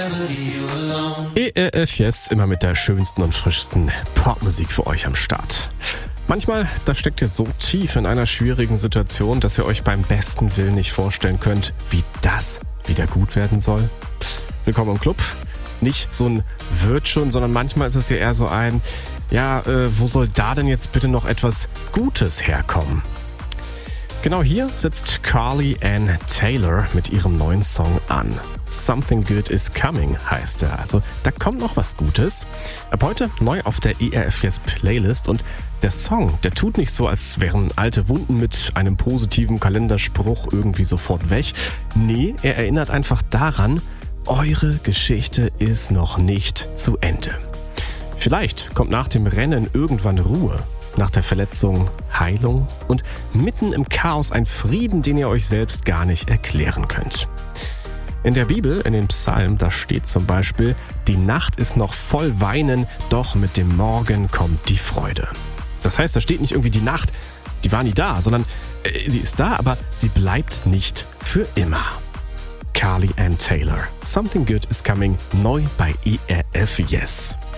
ERF Yes, immer mit der schönsten und frischsten Popmusik für euch am Start. Manchmal, da steckt ihr so tief in einer schwierigen Situation, dass ihr euch beim besten Willen nicht vorstellen könnt, wie das wieder gut werden soll. Willkommen im Club. Nicht so ein wird schon, sondern manchmal ist es ja eher so ein, wo soll da denn jetzt bitte noch etwas Gutes herkommen? Genau hier setzt Carly Ann Taylor mit ihrem neuen Song an. Something Good is Coming heißt er. Also da kommt noch was Gutes. Ab heute neu auf der ERF Yes Playlist und der Song, der tut nicht so, als wären alte Wunden mit einem positiven Kalenderspruch irgendwie sofort weg. Nee, er erinnert einfach daran, eure Geschichte ist noch nicht zu Ende. Vielleicht kommt nach dem Rennen irgendwann Ruhe. Nach der Verletzung Heilung und mitten im Chaos ein Frieden, den ihr euch selbst gar nicht erklären könnt. In der Bibel, in den Psalmen, da steht zum Beispiel, die Nacht ist noch voll Weinen, doch mit dem Morgen kommt die Freude. Das heißt, da steht nicht irgendwie die Nacht, die war nie da, sondern sie ist da, aber sie bleibt nicht für immer. Carly Ann Taylor, Something Good is Coming, neu bei ERF Yes.